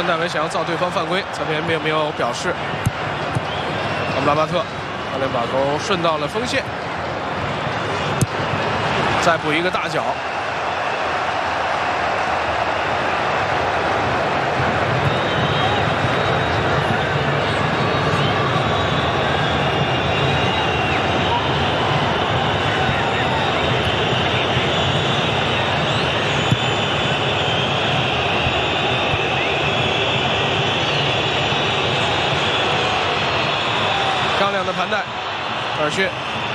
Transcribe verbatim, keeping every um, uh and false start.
戴维想要造对方犯规，侧边并没有表示。阿姆拉巴特，教练把球顺到了锋线，再补一个大脚。 漂亮的盘带，尔逊